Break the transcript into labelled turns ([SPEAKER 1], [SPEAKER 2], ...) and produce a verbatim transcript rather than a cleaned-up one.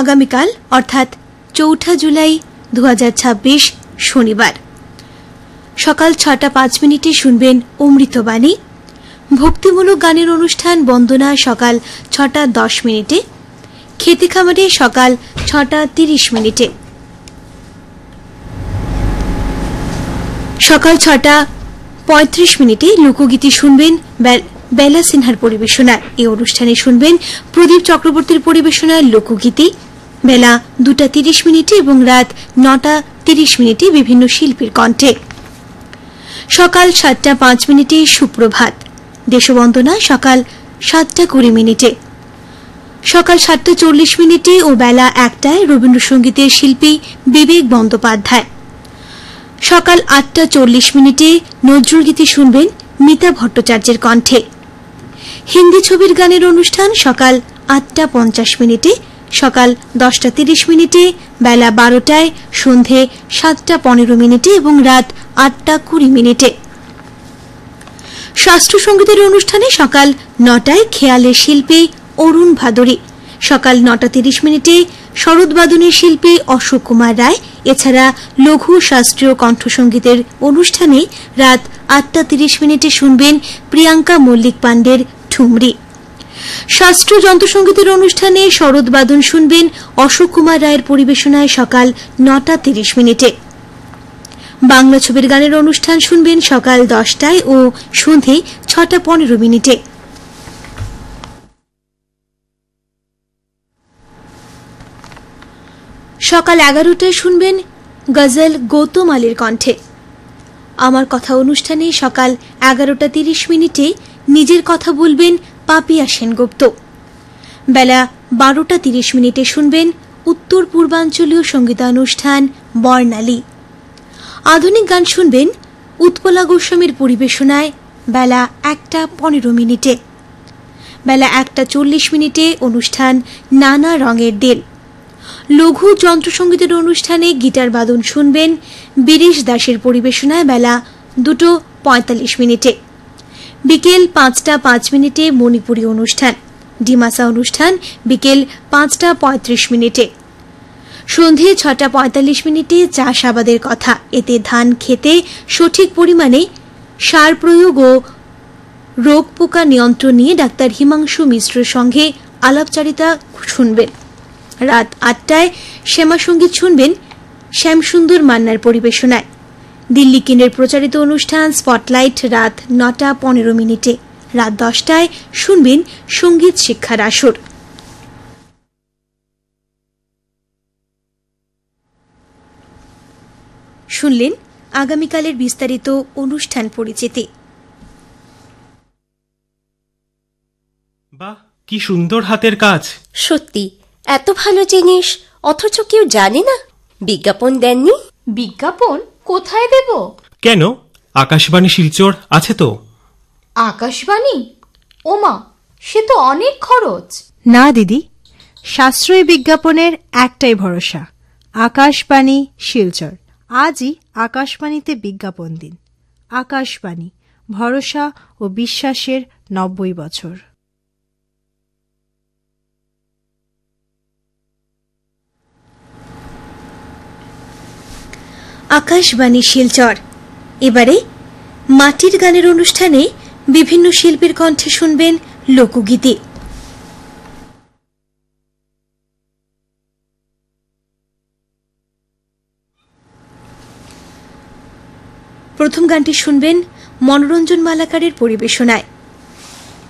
[SPEAKER 1] আগামীকাল অর্থাৎ চৌঠা জুলাই দু হাজার ছাব্বিশ শনিবার সকাল ছটা পাঁচ মিনিটে শুনবেন অমৃতবাণী। ভক্তিমূলক গানের অনুষ্ঠান বন্দনা সকাল ছটা দশ মিনিটে, খেতে খামারে সকাল ছটা তিরিশ মিনিটে। সকাল ছটা পঁয়ত্রিশ মিনিটে লোকগীতি শুনবেন বেলা সিনহার পরিবেশনায়। এই অনুষ্ঠানে শুনবেন প্রদীপ চক্রবর্তীর পরিবেশনায় লোকগীতি বেলা দুটা তিরিশ মিনিটে এবং রাত নটা তিরিশ মিনিটে বিভিন্ন শিল্পীর কণ্ঠে। সকাল সাতটা পাঁচ মিনিটে সুপ্রভাত, দেশবন্দনা সকাল সাতটা কুড়ি মিনিটে। সকাল সাতটা চল্লিশ মিনিটে ও বেলা একটায় রবীন্দ্রসঙ্গীতের শিল্পী বিবেক বন্দ্যোপাধ্যায়। সকাল আটটা চল্লিশ মিনিটে নজরুলগীতি শুনবেন মিতা ভট্টাচার্যের কণ্ঠে। হিন্দি ছবির গানের অনুষ্ঠান সকাল আটটা পঞ্চাশ মিনিটে, সকাল দশটা তিরিশ মিনিটে, বেলা বারোটায়, সন্ধে সাতটা পনেরো মিনিটে এবং রাত আটটা কুড়ি মিনিটে। শাস্ত্রীয় সঙ্গীতের অনুষ্ঠানে সকাল নটায় খেয়ালের শিল্পী অরুণ ভাদুরী, সকাল নটা তিরিশ মিনিটে শরৎবাদনের শিল্পী অশোক কুমার রায়। এছাড়া লঘু শাস্ত্রীয় কণ্ঠসঙ্গীতের অনুষ্ঠানে রাত আটটা তিরিশ মিনিটে শুনবেন প্রিয়াঙ্কা মল্লিক পান্ডের ঠুমরি। শাস্ত্রীয় যন্ত্রসঙ্গীতের অনুষ্ঠানে শরৎবাদন শুনবেন অশোক কুমার রায়ের পরিবেশনায় সকাল নটা তিরিশ মিনিটে। বাংলা ছবির গানের অনুষ্ঠান শুনবেন সকাল দশটায় ও সন্ধে ছটা পনেরো মিনিটে। সকাল এগারোটায় শুনবেন গজল গৌতম আলীর কণ্ঠে। আমার কথা অনুষ্ঠানে সকাল এগারোটা তিরিশ মিনিটে নিজের কথা বলবেন পাপিয়া সেনগুপ্ত। বেলা বারোটা তিরিশ মিনিটে শুনবেন উত্তর পূর্বাঞ্চলীয় সঙ্গীতানুষ্ঠান বর্ণালী। আধুনিক গান শুনবেন উৎপলা গোস্বামীর পরিবেশনায় বেলা একটা পনেরো মিনিটে। বেলা একটা চল্লিশ মিনিটে অনুষ্ঠান নানা রঙের দেল। লঘু যন্ত্রসঙ্গীতের অনুষ্ঠানে গিটার বাদন শুনবেন বীরেশ দাসের পরিবেশনায় বেলা দুটো পঁয়তাল্লিশ মিনিটে। বিকেল পাঁচটা পাঁচ মিনিটে মণিপুরী অনুষ্ঠান, ডিমাসা অনুষ্ঠান বিকেল পাঁচটা পঁয়ত্রিশ মিনিটে। সন্ধে ছটা পঁয়তাল্লিশ মিনিটে চাষাবাদের কথা। এতে ধান খেতে সঠিক পরিমাণে সার প্রয়োগ ও রোগ পোকা নিয়ন্ত্রণ নিয়ে ডাক্তার হিমাংশু মিশ্রের সঙ্গে আলাপচারিতা শুনবেন। রাত আটটায় শ্যামা সঙ্গীত শুনবেন শ্যামসুন্দর মান্নার পরিবেশনায়। দিল্লি কেন্দ্রের প্রচারিত অনুষ্ঠান স্পটলাইট রাত নটা পনেরো মিনিটে। রাত দশটায় শুনবেন সঙ্গীত শিক্ষার আসর। শুনলেন আগামীকালের বিস্তারিত অনুষ্ঠান পরিচিতি।
[SPEAKER 2] বাহ, কি সুন্দর হাতের কাজ!
[SPEAKER 3] সত্যি এত ভালো জিনিস অথচ কেউ জানে না। বিজ্ঞাপন দেননি?
[SPEAKER 4] বিজ্ঞাপন কোথায় দেব?
[SPEAKER 2] কেন, আকাশবাণী শিলচর আছে তো।
[SPEAKER 4] আকাশবাণী? ওমা, সে তো অনেক খরচ।
[SPEAKER 5] না দিদি, সাশ্রয়ী বিজ্ঞাপনের একটাই ভরসা, আকাশবাণী শিলচর। আজই আকাশবাণীতে বিজ্ঞাপন দিন। আকাশবাণী, ভরসা ও বিশ্বাসের নব্বই বছর।
[SPEAKER 1] আকাশবাণী শিলচর। এবারে মাটির গানের অনুষ্ঠানে বিভিন্ন শিল্পীর কণ্ঠে শুনবেন লোকগীতি। প্রথম গানটি শুনবেন মনোরঞ্জন মালাকারের পরিবেশনায়।